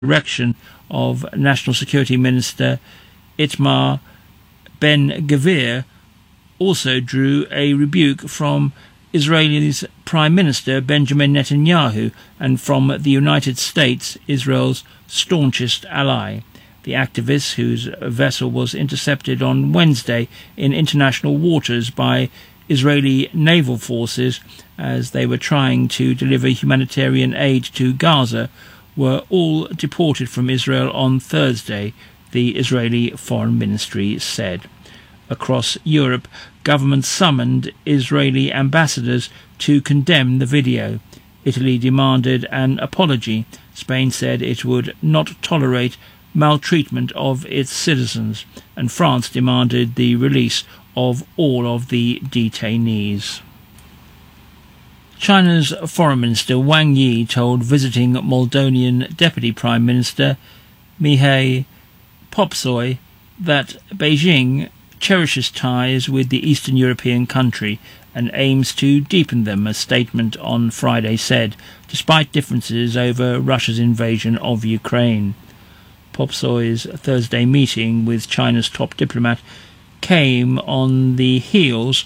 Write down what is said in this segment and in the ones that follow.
direction of National Security Minister Itamar Ben-Gvir also drew a rebuke from Israel's Prime Minister Benjamin Netanyahu and from the United States, Israel's staunchest ally. The activist, whose vessel was intercepted on Wednesday in international waters by Israeli naval forces as they were trying to deliver humanitarian aid to Gaza, were all deported from Israel on Thursday, the Israeli Foreign Ministry said. Across Europe, governments summoned Israeli ambassadors to condemn the video. Italy demanded an apology. Spain said it would not tolerate maltreatment of its citizens, and France demanded the release of all of the detainees. China's Foreign Minister Wang Yi told visiting Moldonian Deputy Prime Minister Mihai Popsoi that Beijing cherishes ties with the Eastern European country and aims to deepen them, a statement on Friday said, despite differences over Russia's invasion of Ukraine. Popsoi's Thursday meeting with China's top diplomat came on the heels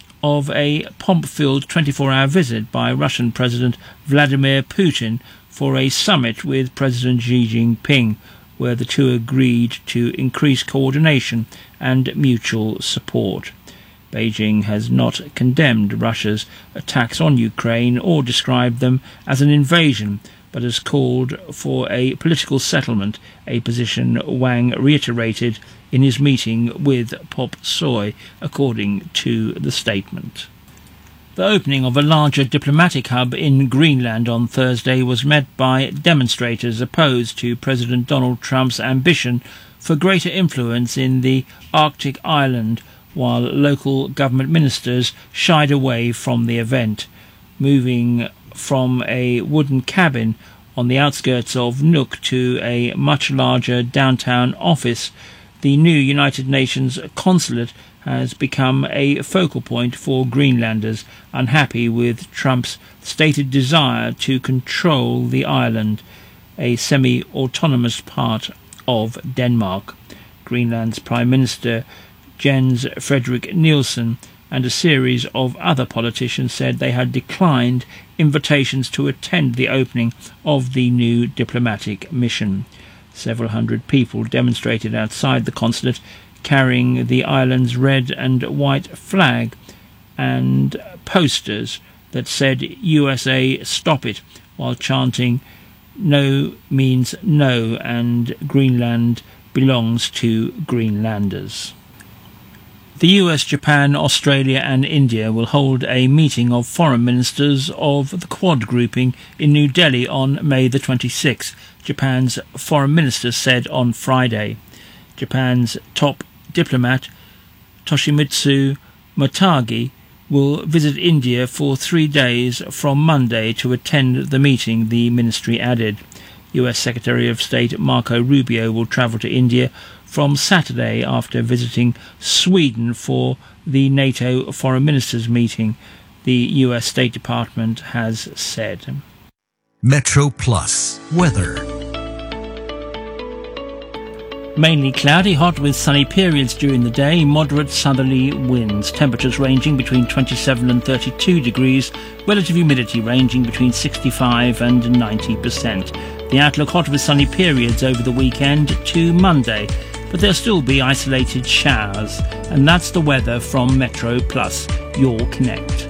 of a pomp-filled 24-hour visit by Russian President Vladimir Putin for a summit with President Xi Jinping, where the two agreed to increase coordination and mutual support. Beijing has not condemned Russia's attacks on Ukraine or described them as an invasion, but has called for a political settlement, a position Wang reiterated in his meeting with Popsoi, according to the statement. The opening of a larger diplomatic hub in Greenland on Thursday was met by demonstrators opposed to President Donald Trump's ambition for greater influence in the Arctic island, while local government ministers shied away from the event. Moving from a wooden cabin on the outskirts of Nuuk to a much larger downtown office, the new United Nations consulate has become a focal point for Greenlanders unhappy with Trump's stated desire to control the island, a semi-autonomous part of Denmark. Greenland's Prime Minister Jens Frederik Nielsen and a series of other politicians said they had declined invitations to attend the opening of the new diplomatic mission. Several hundred people demonstrated outside the consulate, carrying the island's red and white flag and posters that said USA Stop It, while chanting No means no and Greenland belongs to Greenlanders. The US, Japan, Australia and India will hold a meeting of foreign ministers of the Quad grouping in New Delhi on May the 26th, Japan's foreign minister said on Friday. Japan's top diplomat Toshimitsu Motegi will visit India for 3 days from Monday to attend the meeting, the ministry added. US Secretary of State Marco Rubio will travel to India from Saturday after visiting Sweden for the NATO Foreign Ministers meeting, the US State Department has said. Metro Plus weather. Mainly cloudy, hot with sunny periods during the day, moderate southerly winds, temperatures ranging between 27 and 32 degrees, relative humidity ranging between 65 and 90%. The outlook hot with sunny periods over the weekend to Monday, but there'll still be isolated showers. And that's the weather from Metro Plus, your Connect.